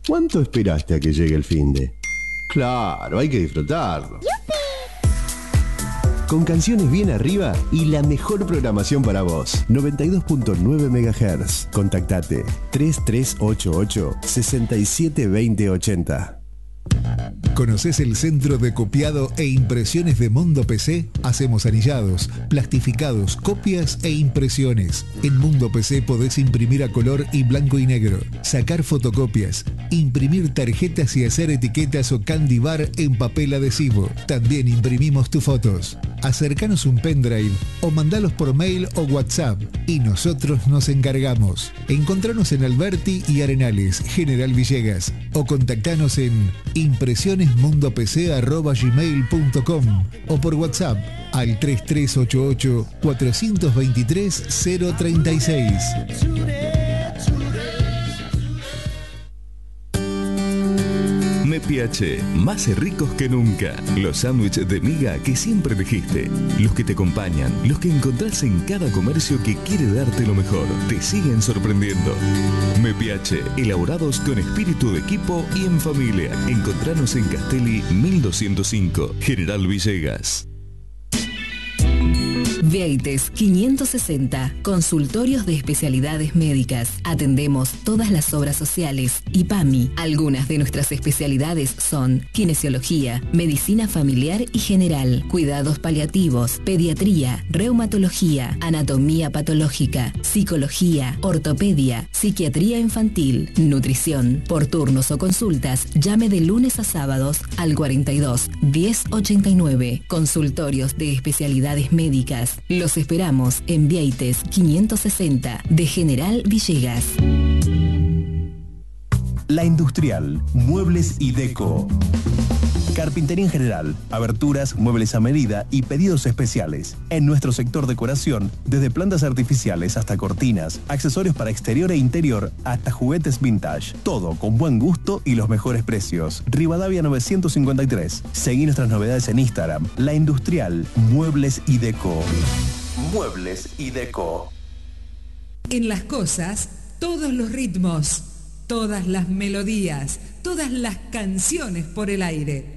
¿Cuánto esperaste a que llegue el finde? Claro, hay que disfrutarlo. Con canciones bien arriba y la mejor programación para vos. 92.9 MHz. Contactate 3388 672080. ¿Conoces el Centro de Copiado e Impresiones de Mundo PC? Hacemos anillados, plastificados, copias e impresiones. En Mundo PC podés imprimir a color y blanco y negro, sacar fotocopias, imprimir tarjetas y hacer etiquetas o candy bar en papel adhesivo. También imprimimos tus fotos. Acercanos un pendrive o mandalos por mail o WhatsApp y nosotros nos encargamos. Encontranos en Alberti y Arenales, General Villegas, o contactanos en impresionesmundopc@gmail.com o por WhatsApp al 3388 423 036. MPH, más ricos que nunca. Los sándwiches de miga que siempre elegiste. Los que te acompañan, los que encontrás en cada comercio que quiere darte lo mejor. Te siguen sorprendiendo. MPH, elaborados con espíritu de equipo y en familia. Encontranos en Castelli 1205, General Villegas. Vieites 560, consultorios de especialidades médicas. Atendemos todas las obras sociales. IPAMI. Algunas de nuestras especialidades son kinesiología, medicina familiar y general, cuidados paliativos, pediatría, reumatología, anatomía patológica, psicología, ortopedia, psiquiatría infantil, nutrición. Por turnos o consultas, llame de lunes a sábados al 42 1089. Consultorios de especialidades médicas. Los esperamos en Vieites 560 de General Villegas. La Industrial, Muebles y Deco. Carpintería en general, aberturas, muebles a medida y pedidos especiales. En nuestro sector decoración, desde plantas artificiales hasta cortinas, accesorios para exterior e interior, hasta juguetes vintage. Todo con buen gusto y los mejores precios. Rivadavia 953. Seguí nuestras novedades en Instagram. La Industrial, Muebles y Deco. Muebles y Deco. En las cosas, todos los ritmos, todas las melodías, todas las canciones por el aire.